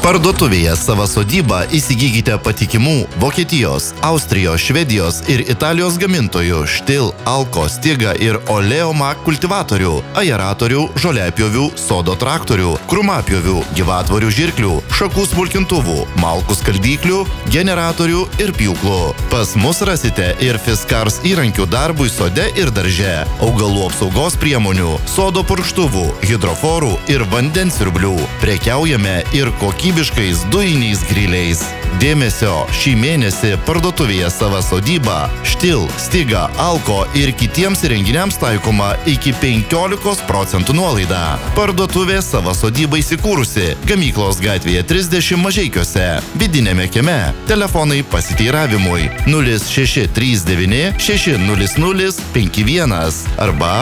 Parduotuvėje Sava sodyba įsigykite patikimų Vokietijos, Austrijos, Švedijos ir Italijos gamintojų Štil, Alko, Stiga ir Oleoma kultivatorių, aeratorių, žoliapjovių, sodo traktorių, krūmapjovių, gyvatvorių žirklių, šakų smulkintuvų, malkų skaldyklių, generatorių ir pjūklų. Pas mus rasite ir Fiskars įrankių darbui sode ir darže, augalų apsaugos priemonių, sodo purkštuvų, hidroforų ir vandensirblių. Prekiaujame ir kokybiškais dujiniais griliais. Dėmesio, šį mėnesį parduotuvėje Sava sodyba, Štil, Stiga, Alko ir kitiems įrenginiams taikoma iki 15% nuolaida. Parduotuvė Sava sodyba įsikūrusi Gamyklos gatvėje 30 Mažeikiuose, vidinėme kieme. Telefonai pasiteiravimui 0639 600 51 arba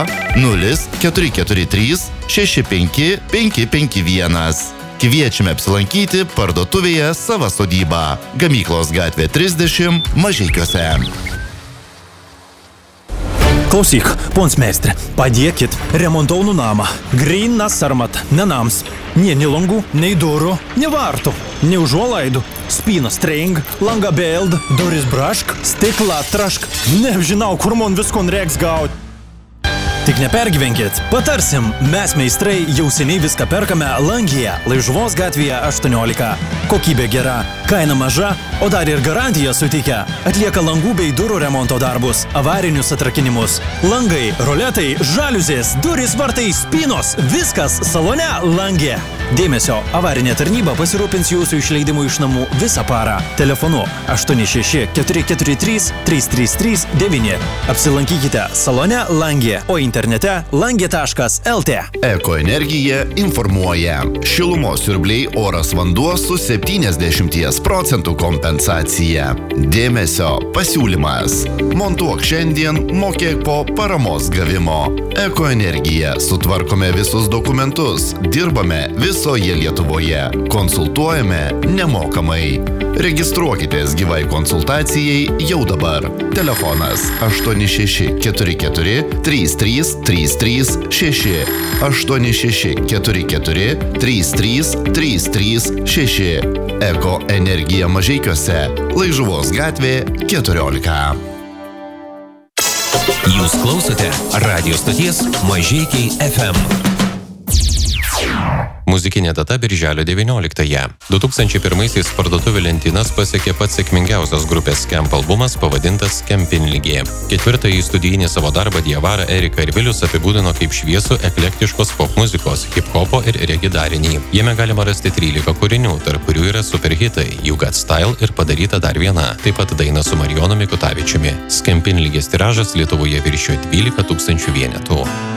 0443 65 551. Kviečiame apsilankyti parduotuvėje Sava sodyba, Gamyklos gatvė 30 Mažeikiuose. Klausyk, pons meistre, padėkit, remontaunu namą. Grina sarmat, ne nams. Nei langų, nei durų, nei vartų, nei užuolaidų. Spynas treing, langa beld, duris brašk, stikla trašk. Nežinau, kur man viskon reiks gaut. Tik nepergyvenkit, patarsim, mes meistrai jau seniai viską perkame Langyje, Laižuvos gatvėje 18. Kokybė gera, kaina maža, o dar ir garantiją suteikia. Atlieka langų bei durų remonto darbus, avarinius atrakinimus. Langai, roletai, žaliuzės, durys, vartai, spynos, viskas salone Langė. Dėmesio, avarinė tarnyba pasirūpins jūsų išleidimu iš namų visą parą. Telefonu 86 443 333 9. Apsilankykite salone Langė, o internete langė.lt. Ekoenergija informuoja. Šilumos siurbliai, oras, vanduo su 70% kompensacija. Dėmesio, pasiūlymas. Montuok šiandien, mokėk po paramos gavimo. Ekoenergija. Sutvarkome visus dokumentus. Dirbame visoje Lietuvoje. Konsultuojame nemokamai. Registruokitės gyvai konsultacijai jau dabar. Telefonas 8644 33336 8644 33336. Eko energija Mažeikiuose, Laižuvos gatvė 14. Jūs klausote radio stoties Mažeikiai FM. Muzikinė data birželio 19-ąją. 2001-aisiais parduotuvė lentynas pasiekė pats sėkmingiausias grupės Skemp albumas pavadintas Skempinligė. Ketvirtąjį studijinį savo darbą Diavara, Erika ir Vilius apibūdino kaip šviesų eklektiškos pop muzikos, hip-hopo ir regi darinį. Jame galima rasti 13 kūrinių, tarp kurių yra superhitai You Got Style ir padaryta dar viena, taip pat daina su Marijonu Mikutavičiumi. Skempinligės tiražas Lietuvoje viršijo 12 000 vienetų.